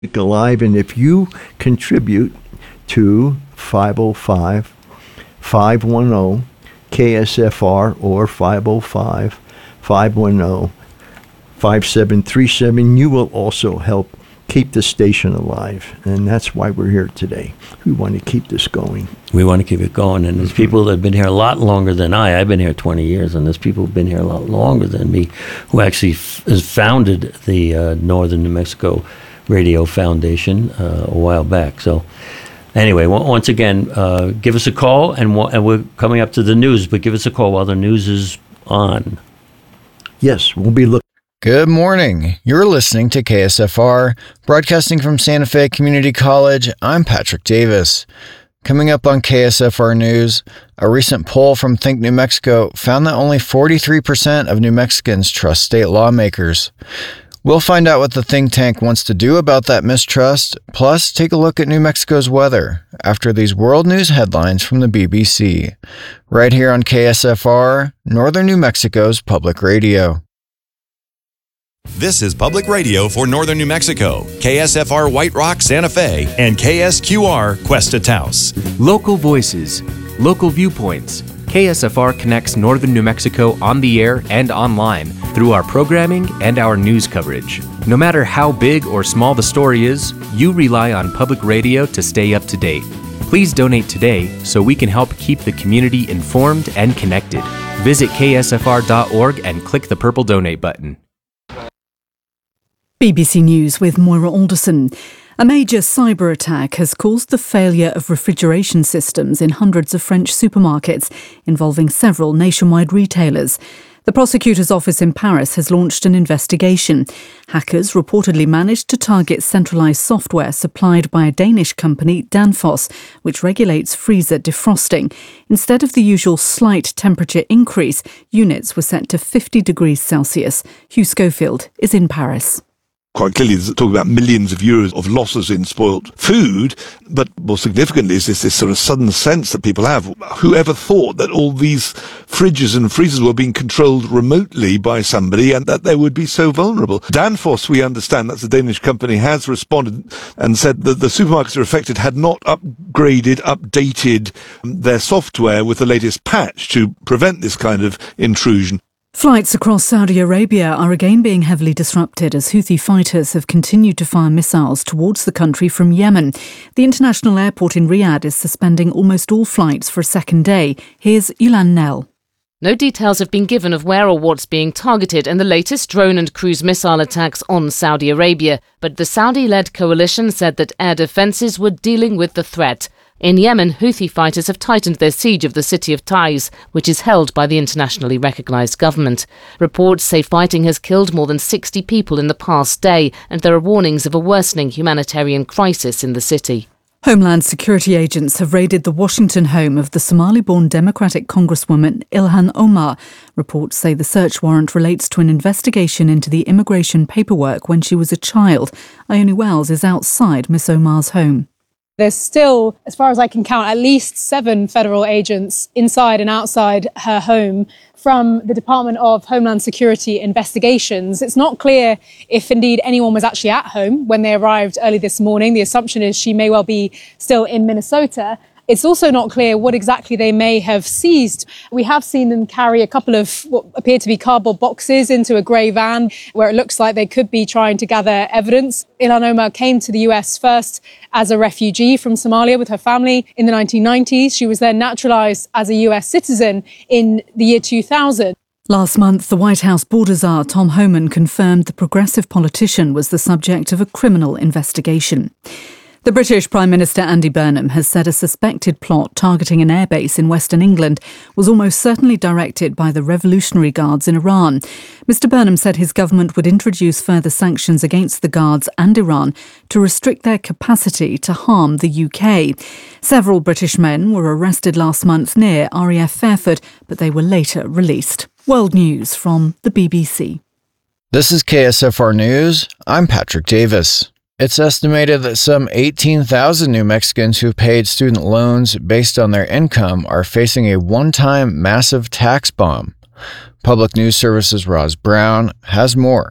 Alive, and if you contribute to 505-510 KSFR or 505-510-5737, you will also help keep the station alive, and that's why we're here today. We want to keep this going. We want to keep it going, and there's people that have been here a lot longer than I've been here 20 years, and there's people who've been here a lot longer than me who actually has founded the Northern New Mexico Radio Foundation a while back. So anyway, once again, give us a call, and we're coming up to the news, but give us a call while the news is on. Yes, we'll be looking. Good morning. You're listening to KSFR, broadcasting from Santa Fe Community College. I'm Patrick Davis. Coming up on KSFR News, a recent poll from Think New Mexico found that only 43% of New Mexicans trust state lawmakers. We'll find out what the think tank wants to do about that mistrust, plus take a look at New Mexico's weather after these world news headlines from the BBC. Right here on KSFR, Northern New Mexico's public radio. This is Public Radio for Northern New Mexico, KSFR White Rock, Santa Fe, and KSQR Cuesta Taos. Local voices, local viewpoints. KSFR connects Northern New Mexico on the air and online through our programming and our news coverage. No matter how big or small the story is, you rely on public radio to stay up to date. Please donate today so we can help keep the community informed and connected. Visit ksfr.org and click the purple donate button. BBC News with Moira Alderson. A major cyber attack has caused the failure of refrigeration systems in hundreds of French supermarkets, involving several nationwide retailers. The prosecutor's office in Paris has launched an investigation. Hackers reportedly managed to target centralised software supplied by a Danish company, Danfoss, which regulates freezer defrosting. Instead of the usual slight temperature increase, units were set to 50 degrees Celsius. Hugh Schofield is in Paris. Quite clearly, there's talking about millions of euros of losses in spoilt food, but more significantly is this sort of sudden sense that people have. Whoever thought that all these fridges and freezers were being controlled remotely by somebody and that they would be so vulnerable? Danfoss, we understand, that's a Danish company, has responded and said that the supermarkets are affected had not updated their software with the latest patch to prevent this kind of intrusion. Flights across Saudi Arabia are again being heavily disrupted as Houthi fighters have continued to fire missiles towards the country from Yemen. The international airport in Riyadh is suspending almost all flights for a second day. Here's Yulan Nell. No details have been given of where or what's being targeted in the latest drone and cruise missile attacks on Saudi Arabia, but the Saudi-led coalition said that air defences were dealing with the threat. In Yemen, Houthi fighters have tightened their siege of the city of Taiz, which is held by the internationally recognised government. Reports say fighting has killed more than 60 people in the past day, and there are warnings of a worsening humanitarian crisis in the city. Homeland Security agents have raided the Washington home of the Somali-born Democratic Congresswoman Ilhan Omar. Reports say the search warrant relates to an investigation into the immigration paperwork when she was a child. Ione Wells is outside Miss Omar's home. There's still, as far as I can count, at least 7 federal agents inside and outside her home from the Department of Homeland Security investigations. It's not clear if indeed anyone was actually at home when they arrived early this morning. The assumption is she may well be still in Minnesota. It's also not clear what exactly they may have seized. We have seen them carry a couple of what appear to be cardboard boxes into a grey van where it looks like they could be trying to gather evidence. Ilhan Omar came to the US first as a refugee from Somalia with her family in the 1990s. She was then naturalised as a US citizen in the year 2000. Last month, the White House border czar Tom Homan confirmed the progressive politician was the subject of a criminal investigation. The British Prime Minister Andy Burnham has said a suspected plot targeting an airbase in Western England was almost certainly directed by the Revolutionary Guards in Iran. Mr Burnham said his government would introduce further sanctions against the Guards and Iran to restrict their capacity to harm the UK. Several British men were arrested last month near RAF Fairford, but they were later released. World News from the BBC. This is KSFR News. I'm Patrick Davis. It's estimated that some 18,000 New Mexicans who've paid student loans based on their income are facing a one-time massive tax bomb. Public News Service's Roz Brown has more.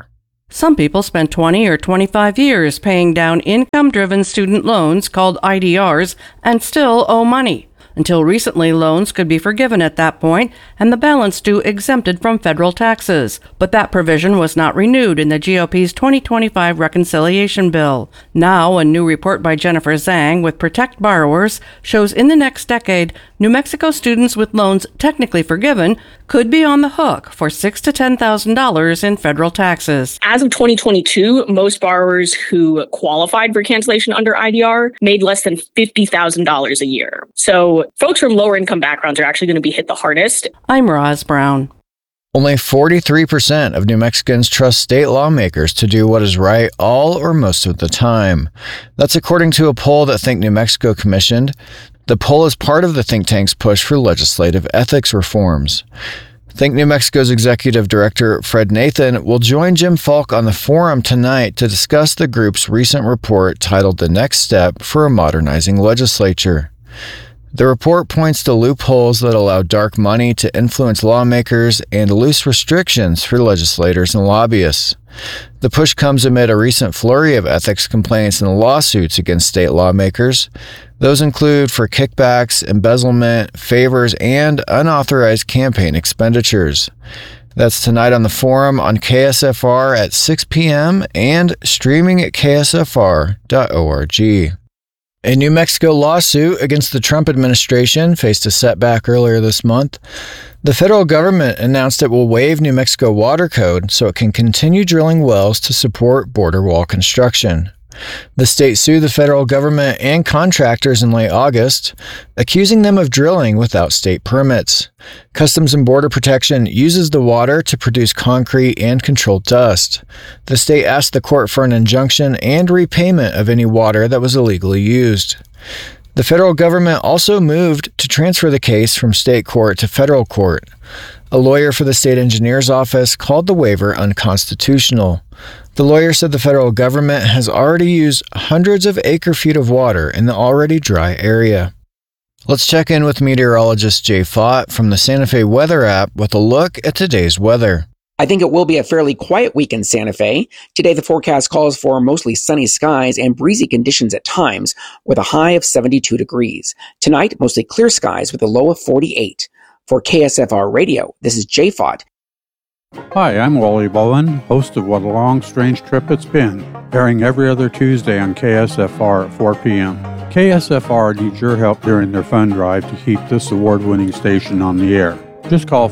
Some people spend 20 or 25 years paying down income-driven student loans called IDRs and still owe money. Until recently, loans could be forgiven at that point and the balance due exempted from federal taxes. But that provision was not renewed in the GOP's 2025 reconciliation bill. Now, a new report by Jennifer Zhang with Protect Borrowers shows in the next decade, New Mexico students with loans technically forgiven could be on the hook for $6,000 to $10,000 in federal taxes. As of 2022, most borrowers who qualified for cancellation under IDR made less than $50,000 a year. So folks from lower income backgrounds are actually going to be hit the hardest. I'm Roz Brown. Only 43% of New Mexicans trust state lawmakers to do what is right all or most of the time. That's according to a poll that Think New Mexico commissioned. The poll is part of the think tank's push for legislative ethics reforms. Think New Mexico's executive director, Fred Nathan, will join Jim Falk on the forum tonight to discuss the group's recent report titled The Next Step for a Modernizing Legislature. The report points to loopholes that allow dark money to influence lawmakers and loose restrictions for legislators and lobbyists. The push comes amid a recent flurry of ethics complaints and lawsuits against state lawmakers. Those include for kickbacks, embezzlement, favors, and unauthorized campaign expenditures. That's tonight on the forum on KSFR at 6 p.m. and streaming at ksfr.org. A New Mexico lawsuit against the Trump administration faced a setback earlier this month. The federal government announced it will waive New Mexico water code so it can continue drilling wells to support border wall construction. The state sued the federal government and contractors in late August, accusing them of drilling without state permits. Customs and Border Protection uses the water to produce concrete and control dust. The state asked the court for an injunction and repayment of any water that was illegally used. The federal government also moved to transfer the case from state court to federal court. A lawyer for the state engineer's office called the waiver unconstitutional. The lawyer said the federal government has already used hundreds of acre-feet of water in the already dry area. Let's check in with meteorologist Jay Fott from the Santa Fe Weather app with a look at today's weather. I think it will be a fairly quiet week in Santa Fe. Today, the forecast calls for mostly sunny skies and breezy conditions at times, with a high of 72 degrees. Tonight, mostly clear skies with a low of 48. For KSFR Radio, this is Jay Fott. Hi, I'm Wally Bowen, host of What a Long Strange Trip It's Been, airing every other Tuesday on KSFR at 4 p.m. KSFR needs your help during their fund drive to keep this award-winning station on the air. Just call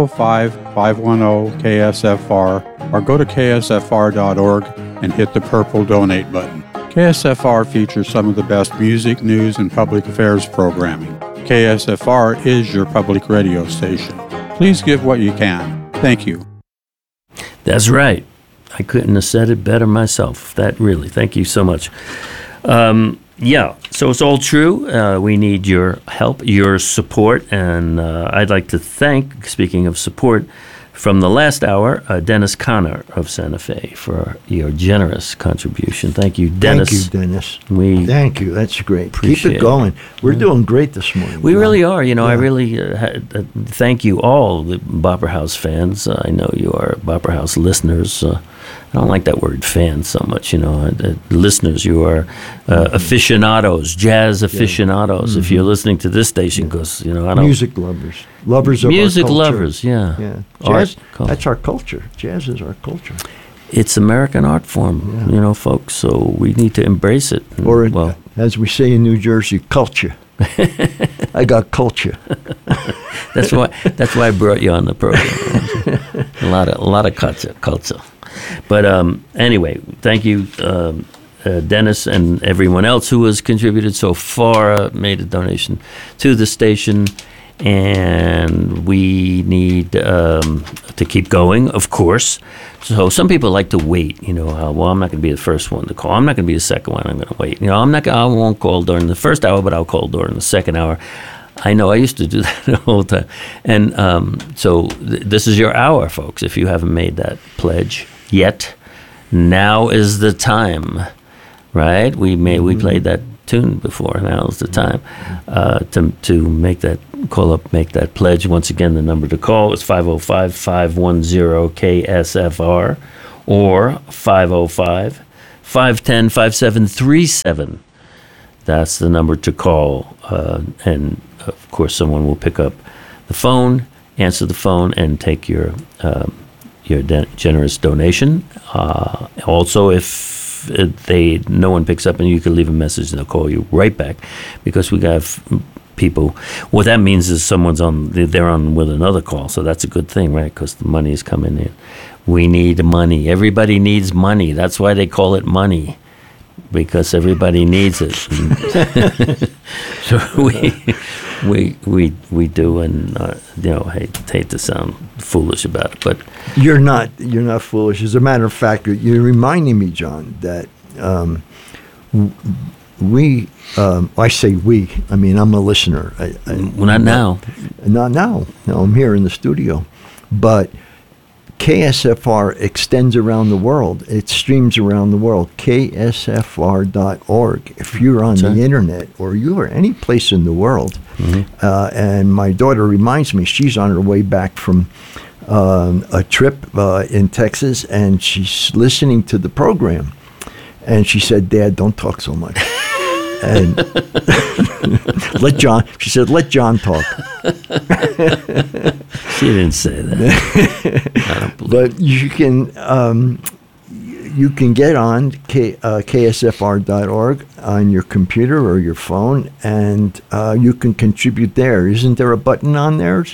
505-510-KSFR or go to ksfr.org and hit the purple donate button. KSFR features some of the best music, news, and public affairs programming. KSFR is your public radio station. Please give what you can. Thank you. That's right. I couldn't have said it better myself. Thank you so much. Yeah, so it's all true. We need your help, your support, and I'd like to thank, speaking of support, from the last hour, Dennis Connor of Santa Fe for your generous contribution. Thank you, Dennis. Thank you, Dennis. Thank you. That's great. Keep it going. We're doing great this morning. We really are. You know, I really thank you all, the Bopper House fans. I know you are Bopper House listeners. I don't like that word fan so much, listeners, you are aficionados, jazz aficionados. Mm-hmm. If you're listening to this station, because, I don't... Music lovers. Lovers of music our culture. Lovers, yeah. Jazz, that's our culture. Jazz is our culture. It's American art form, folks, so we need to embrace it. Or, as we say in New Jersey, culture. I got culture. That's why I brought you on the program. a lot of culture. But anyway, thank you, Dennis, and everyone else who has contributed so far, made a donation to the station. And we need to keep going, of course. So some people like to wait, I'm not going to be the first one to call. I'm not going to be the second one. I'm going to wait. I won't call during the first hour, but I'll call during the second hour. I know I used to do that the whole time. And so this is your hour, folks. If you haven't made that pledge yet, now is the time, right? We played that tune before. Now is the time to make that call up, make that pledge. Once again, the number to call is 505-510-KSFR or 505-510-5737. That's the number to call. And, of course, someone will pick up the phone, answer the phone, and take your generous donation. Also, if no one picks up, and you can leave a message, and they'll call you right back, because we have people. What that means is they're on with another call, so that's a good thing, right? Because the money is coming in. We need money. Everybody needs money. That's why they call it money, because everybody needs it. So we do, and hate to sound foolish about it, but you're not foolish. As a matter of fact, you're reminding me, John, that I say we. I mean, I'm a listener. Not now. Not now. No, I'm here in the studio, but KSFR extends around the world. It streams around the world. KSFR.org. If you're on the internet, or you are any place in the world, and my daughter reminds me, she's on her way back from a trip in Texas, and she's listening to the program, and she said, "Dad, don't talk so much." And let John talk. She didn't say that. I don't believe but you can get on KSFR.org on your computer or your phone, and you can contribute there. Isn't there a button on there?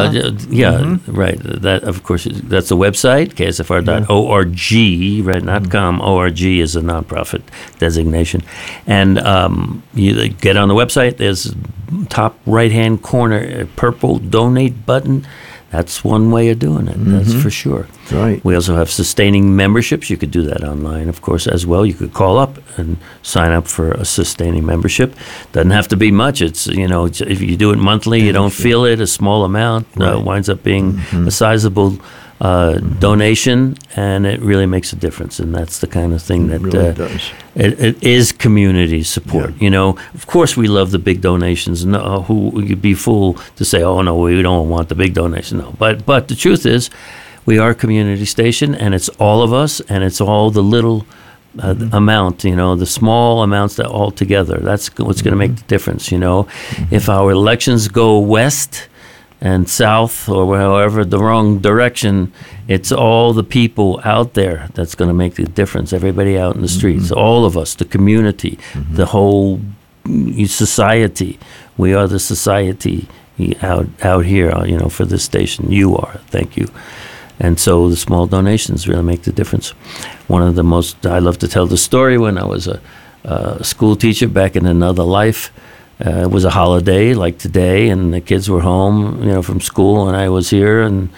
Right. That, of course, that's the website, ksfr.org, right? Not .com. ORG is a nonprofit designation, and you get on the website. There's top right-hand corner a purple donate button. That's one way of doing it. That's for sure. Right. We also have sustaining memberships. You could do that online, of course, as well. You could call up and sign up for a sustaining membership. Doesn't have to be much. It's if you do it monthly, you don't feel it. A small amount winds up being a sizable donation, and it really makes a difference. And that's the kind of thing that really does. It is community support. Of course, we love the big donations. No, who you'd be fool to say, "Oh no, we don't want the big donation." No, but the truth is, we are a community station, and it's all of us, and it's all the little amount, the small amounts that all together. That's what's going to make the difference. If our elections go west and south, or however, the wrong direction, it's all the people out there that's going to make the difference. Everybody out in the streets, all of us, the community, the whole society. We are the society out here, for this station. You are. Thank you. And so the small donations really make the difference. One of the most, I love to tell the story when I was a school teacher back in another life. It was a holiday like today, and the kids were home, from school, and I was here, and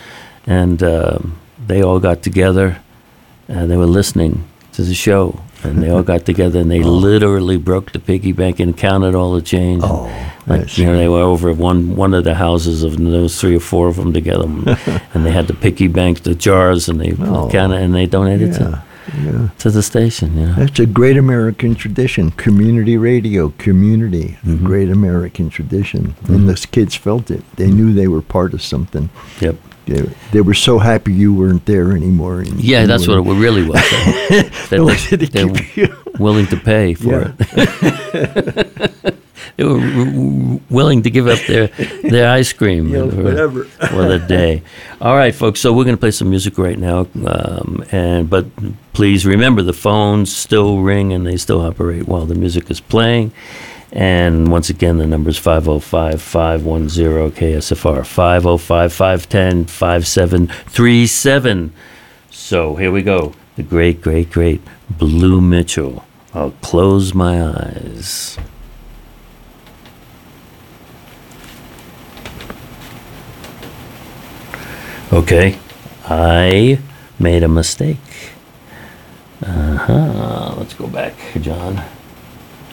they all got together, and they were listening to the show, and they all got together, and they literally broke the piggy bank and counted all the change. They were over one of the houses of those 3 or 4 of them together, and they had the piggy bank, the jars, and they counted, and they donated to the station. That's a great American tradition. Community radio, community, great American tradition. And those kids felt it. They knew they were part of something. Yep. They were so happy you weren't there anymore. That's what it really was. They're willing to pay for it. They were willing to give up their ice cream for the day. All right, folks. So we're going to play some music right now, but please remember the phones still ring and they still operate while the music is playing. And once again, the number is 505-510-KSFR, 505-510-5737. So here we go. The great, great, great Blue Mitchell. I'll close my eyes. Okay, I made a mistake. Let's go back, John.